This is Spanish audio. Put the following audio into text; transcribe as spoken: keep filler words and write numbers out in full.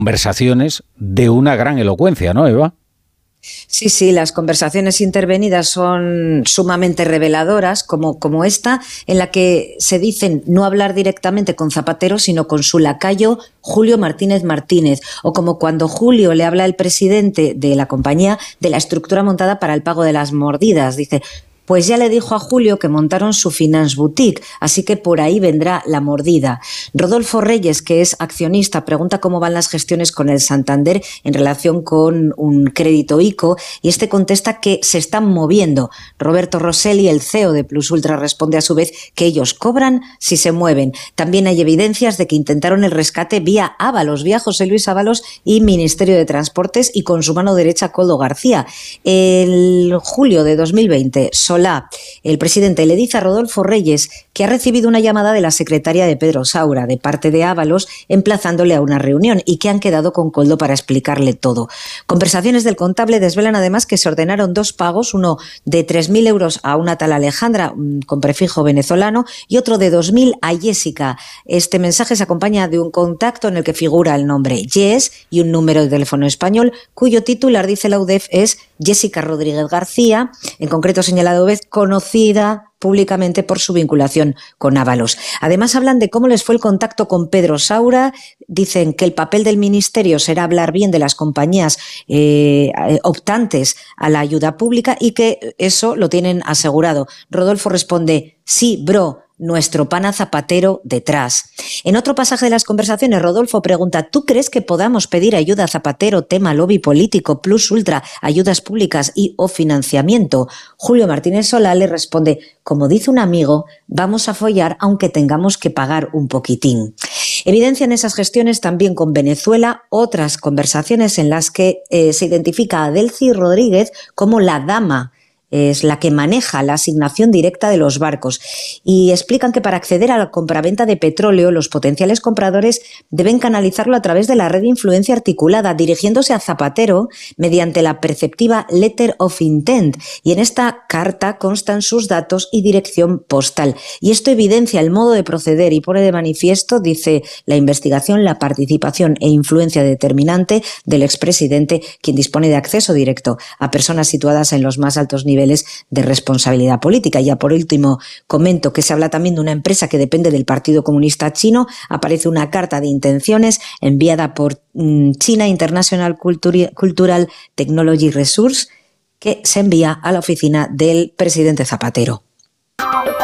conversaciones de una gran elocuencia, ¿no, Eva? Sí, sí, las conversaciones intervenidas son sumamente reveladoras, como, como esta, en la que se dicen no hablar directamente con Zapatero, sino con su lacayo Julio Martínez Martínez, o como cuando Julio le habla al presidente de la compañía de la estructura montada para el pago de las mordidas. Dice: pues ya le dijo a Julio que montaron su Finance Boutique, así que por ahí vendrá la mordida. Rodolfo Reyes, que es accionista, pregunta cómo van las gestiones con el Santander en relación con un crédito ICO, y este contesta que se están moviendo. Roberto Rosselli, el C E O de Plus Ultra, responde a su vez que ellos cobran si se mueven. También hay evidencias de que intentaron el rescate vía Ábalos, vía José Luis Ábalos y Ministerio de Transportes, y con su mano derecha Koldo García. El julio de dos mil veinte, Solá, el presidente, le dice a Rodolfo Reyes que ha recibido una llamada de la secretaria de Pedro Saura, de parte de Ábalos, emplazándole a una reunión, y que han quedado con Koldo para explicarle todo. Conversaciones del contable desvelan además que se ordenaron dos pagos, uno de tres mil euros a una tal Alejandra, con prefijo venezolano, y otro de dos mil a Jessica. Este mensaje se acompaña de un contacto en el que figura el nombre Jess y un número de teléfono español, cuyo titular, dice la U D E F, es Jessica Rodríguez García, en concreto señalado vez conocida públicamente por su vinculación con Ábalos. Además hablan de cómo les fue el contacto con Pedro Saura. Dicen que el papel del ministerio será hablar bien de las compañías eh, optantes a la ayuda pública, y que eso lo tienen asegurado. Rodolfo responde: sí, bro, nuestro pana Zapatero detrás. En otro pasaje de las conversaciones, Rodolfo pregunta: ¿tú crees que podamos pedir ayuda a Zapatero, tema lobby político, Plus Ultra, ayudas públicas y o financiamiento? Julio Martínez Solá le responde: como dice un amigo, vamos a follar aunque tengamos que pagar un poquitín. Evidencian esas gestiones también con Venezuela otras conversaciones en las que eh, se identifica a Delcy Rodríguez como la dama, es la que maneja la asignación directa de los barcos, y explican que para acceder a la compraventa de petróleo los potenciales compradores deben canalizarlo a través de la red de influencia articulada, dirigiéndose a Zapatero mediante la preceptiva Letter of Intent, y en esta carta constan sus datos y dirección postal. Y esto evidencia el modo de proceder y pone de manifiesto, dice la investigación, la participación e influencia determinante del expresidente, quien dispone de acceso directo a personas situadas en los más altos niveles de responsabilidad política. Ya por último comento que se habla también de una empresa que depende del Partido Comunista Chino. Aparece una carta de intenciones enviada por mm, China International Cultura, Cultural Technology Resource, que se envía a la oficina del presidente Zapatero.